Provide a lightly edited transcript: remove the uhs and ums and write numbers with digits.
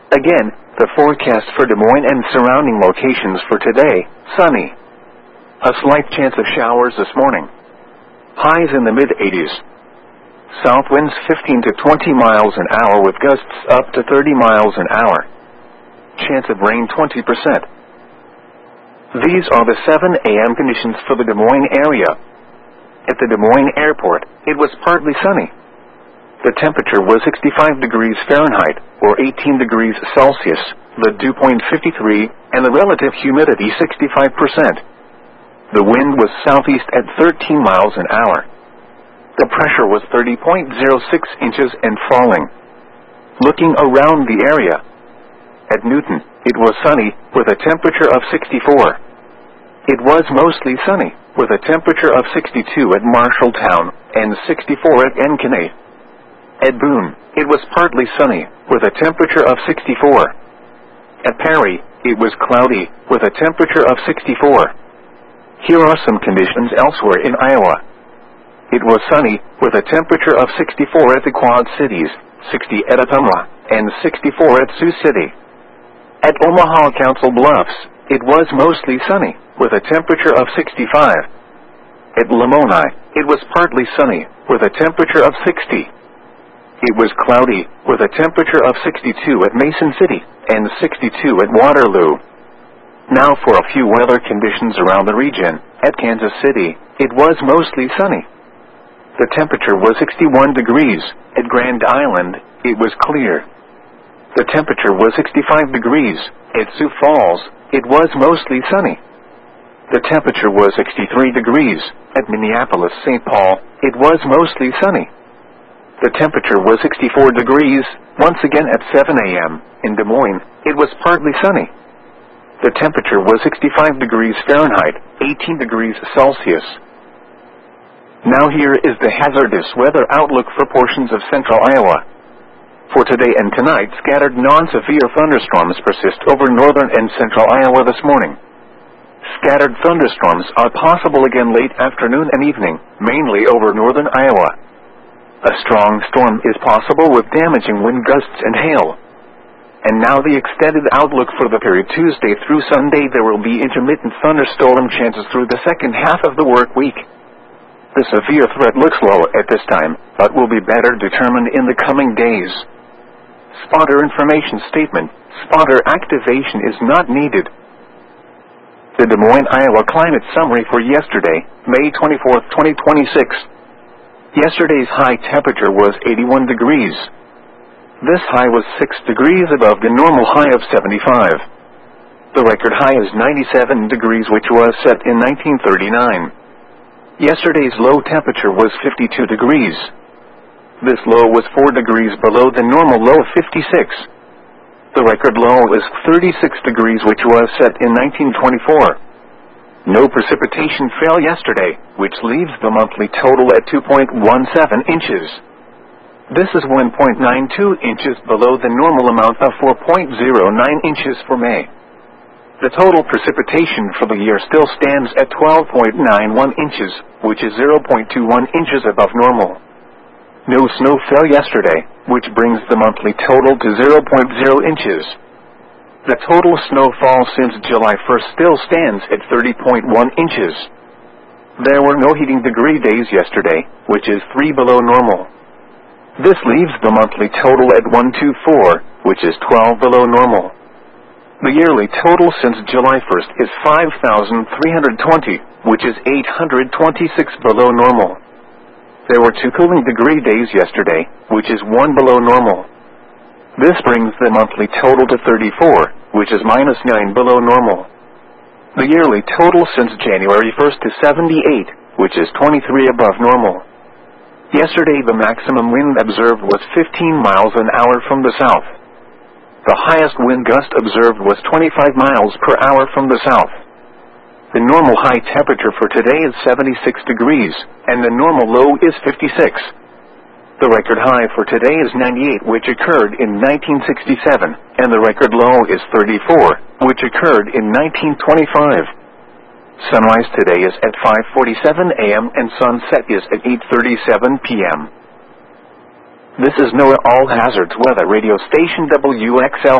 Again, the forecast for Des Moines and surrounding locations for today: sunny. A slight chance of showers this morning. Highs in the mid-80s. South winds 15 to 20 miles an hour with gusts up to 30 miles an hour. Chance of rain 20%. These are the 7 a.m. conditions for the Des Moines area. At the Des Moines Airport, it was partly sunny. The temperature was 65 degrees Fahrenheit, or 18 degrees Celsius, the dew point 53, and the relative humidity 65%. The wind was southeast at 13 miles an hour. The pressure was 30.06 inches and falling. Looking around the area. At Newton, it was sunny, with a temperature of 64. It was mostly sunny, with a temperature of 62 at Marshalltown, and 64 at Encanay. At Boone, it was partly sunny, with a temperature of 64. At Perry, it was cloudy, with a temperature of 64. Here are some conditions elsewhere in Iowa. It was sunny, with a temperature of 64 at the Quad Cities, 60 at Ottumwa, and 64 at Sioux City. At Omaha Council Bluffs, it was mostly sunny, with a temperature of 65. At Lamoni, it was partly sunny, with a temperature of 60. It was cloudy, with a temperature of 62 at Mason City, and 62 at Waterloo. Now for a few weather conditions around the region. At Kansas City, it was mostly sunny. The temperature was 61 degrees. At Grand Island, it was clear. The temperature was 65 degrees. At Sioux Falls, it was mostly sunny. The temperature was 63 degrees. At Minneapolis-St. Paul, it was mostly sunny. The temperature was 64 degrees. Once again at 7 a.m. in Des Moines, it was partly sunny. The temperature was 65 degrees Fahrenheit, 18 degrees Celsius. Now here is the hazardous weather outlook for portions of central Iowa. For today and tonight, scattered non-severe thunderstorms persist over northern and central Iowa this morning. Scattered thunderstorms are possible again late afternoon and evening, mainly over northern Iowa. A strong storm is possible with damaging wind gusts and hail. And now the extended outlook for the period Tuesday through Sunday. There will be intermittent thunderstorm chances through the second half of the work week. The severe threat looks low at this time, but will be better determined in the coming days. Spotter information statement: spotter activation is not needed. The Des Moines, Iowa climate summary for yesterday, May 24, 2026. Yesterday's high temperature was 81 degrees. This high was 6 degrees above the normal high of 75. The record high is 97 degrees, which was set in 1939. Yesterday's low temperature was 52 degrees. This low was 4 degrees below the normal low of 56. The record low is 36 degrees, which was set in 1924. No precipitation fell yesterday, which leaves the monthly total at 2.17 inches. This is 1.92 inches below the normal amount of 4.09 inches for May. The total precipitation for the year still stands at 12.91 inches, which is 0.21 inches above normal. No snow fell yesterday, which brings the monthly total to 0.0 inches. The total snowfall since July 1st still stands at 30.1 inches. There were no heating degree days yesterday, which is 3 below normal. This leaves the monthly total at 124, which is 12 below normal. The yearly total since July 1st is 5,320, which is 826 below normal. There were 2 cooling degree days yesterday, which is 1 below normal. This brings the monthly total to 34, which is -9 below normal. The yearly total since January 1st is 78, which is 23 above normal. Yesterday the maximum wind observed was 15 miles an hour from the south. The highest wind gust observed was 25 miles per hour from the south. The normal high temperature for today is 76 degrees, and the normal low is 56. The record high for today is 98, which occurred in 1967, and the record low is 34, which occurred in 1925. Sunrise today is at 5:47 a.m. and sunset is at 8:37 p.m. This is NOAA All Hazards Weather Radio Station WXL